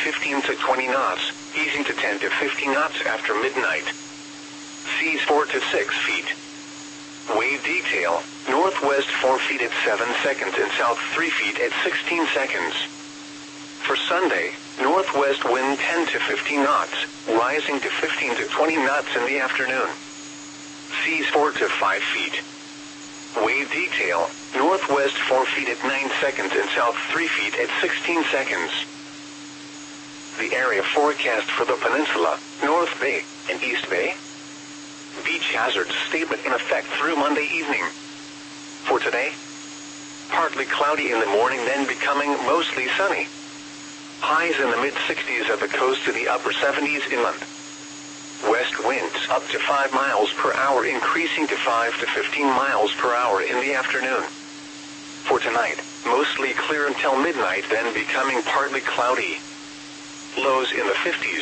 15 to 20 knots, easing to 10 to 15 knots after midnight. Seas 4 to 6 feet. Wave detail, northwest 4 feet at 7 seconds and south 3 feet at 16 seconds. For Sunday, northwest wind 10 to 15 knots, rising to 15 to 20 knots in the afternoon. Seas 4 to 5 feet. Wave detail, northwest 4 feet at 9 seconds and south 3 feet at 16 seconds. The area forecast for the peninsula, North Bay, and East Bay. Beach hazard statement in effect through Monday evening. For today, partly cloudy in the morning, then becoming mostly sunny. Highs in the mid-60s at the coast to the upper 70s inland. West winds up to 5 miles per hour, increasing to 5 to 15 miles per hour in the afternoon. For tonight, mostly clear until midnight, then becoming partly cloudy. Lows in the 50s.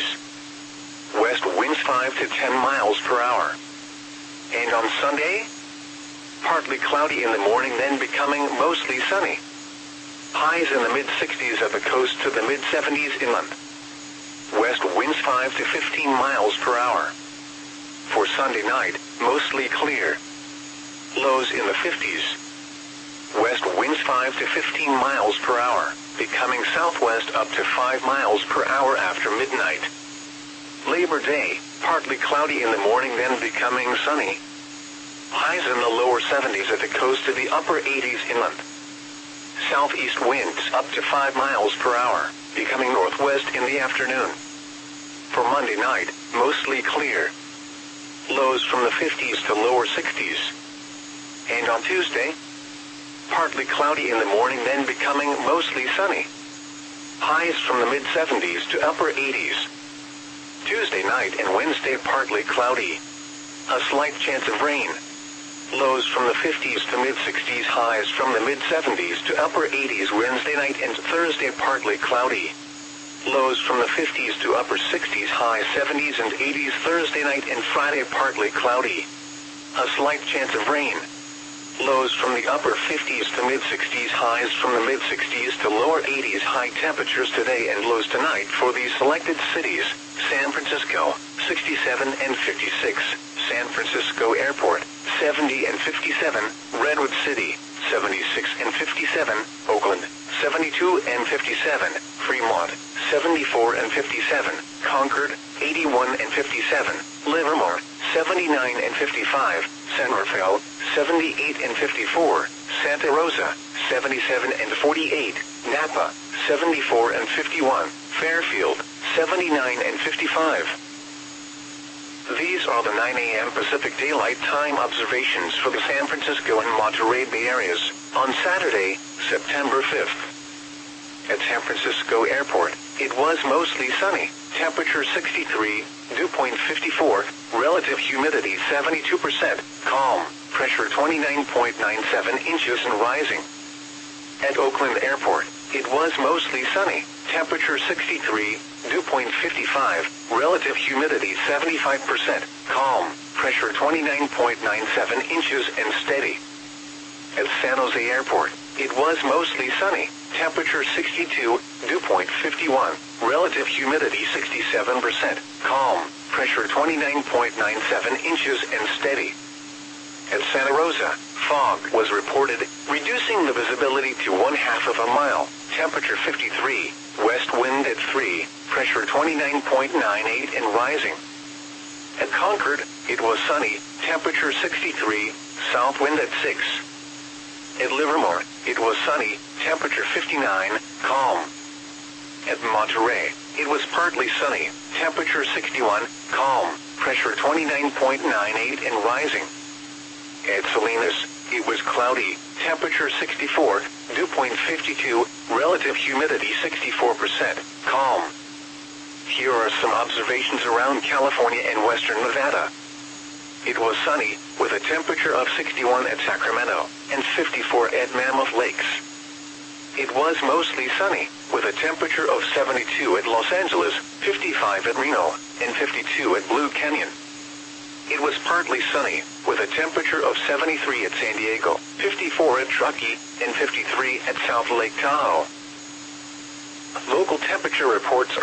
West winds 5 to 10 miles per hour. And on Sunday, partly cloudy in the morning, then becoming mostly sunny. Highs in the mid-60s at the coast to the mid-70s inland. West winds 5 to 15 miles per hour. For Sunday night, mostly clear. Lows in the 50s. West winds 5 to 15 miles per hour, becoming southwest up to 5 miles per hour after midnight. Labor Day, partly cloudy in the morning, then becoming sunny. Highs in the lower 70s at the coast to the upper 80s inland. Southeast winds up to 5 miles per hour, becoming northwest in the afternoon. For Monday night, mostly clear. Lows from the 50s to lower 60s. And on Tuesday, partly cloudy in the morning, then becoming mostly sunny. Highs from the mid-70s to upper 80s. Tuesday night and Wednesday partly cloudy. A slight chance of rain. Lows from the 50s to mid-60s, highs from the mid-70s to upper 80s Wednesday night and Thursday partly cloudy. Lows from the 50s to upper 60s, highs 70s and 80s Thursday night and Friday partly cloudy. A slight chance of rain. Lows from the upper 50s to mid-60s, highs from the mid-60s to lower 80s. High temperatures today and lows tonight for these selected cities: San Francisco, 67 and 56, San Francisco Airport, 70 and 57, Redwood City, 76 and 57, Oakland, 72 and 57, Fremont, 74 and 57, Concord, 81 and 57, Livermore, 79 and 55, San Rafael, 78 and 54, Santa Rosa, 77 and 48, Napa, 74 and 51, Fairfield, 79 and 55. These are the 9 a.m. Pacific Daylight Time observations for the San Francisco and Monterey Bay areas on Saturday, September 5th. At San Francisco Airport, it was mostly sunny, temperature 63, dew point 54, relative humidity 72%, calm, pressure 29.97 inches and rising. At Oakland Airport, it was mostly sunny, temperature 63, dew point 55, relative humidity 75%, calm, pressure 29.97 inches and steady. At San Jose Airport, it was mostly sunny, temperature 62, dew point 51, relative humidity 67%, calm, pressure 29.97 inches and steady. At Santa Rosa, fog was reported, reducing the visibility to 1/2 of a mile, temperature 53, west wind at 3, pressure 29.98 and rising. At Concord, it was sunny, temperature 63, south wind at 6. At Livermore, it was sunny, temperature 59, calm. At Monterey, it was partly sunny, temperature 61, calm, pressure 29.98 and rising. At Salinas, it was cloudy, temperature 64, dew point 52, relative humidity 64%, calm. Here are some observations around California and western Nevada. It was sunny, with a temperature of 61 at Sacramento, and 54 at Mammoth Lakes. It was mostly sunny, with a temperature of 72 at Los Angeles, 55 at Reno, and 52 at Blue Canyon. It was partly sunny, with a temperature of 73 at San Diego, 54 at Truckee, and 53 at South Lake Tahoe. Local temperature reports